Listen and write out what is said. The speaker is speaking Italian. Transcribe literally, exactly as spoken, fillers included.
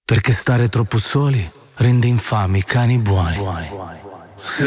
Perché stare troppo soli rende infami i cani buoni.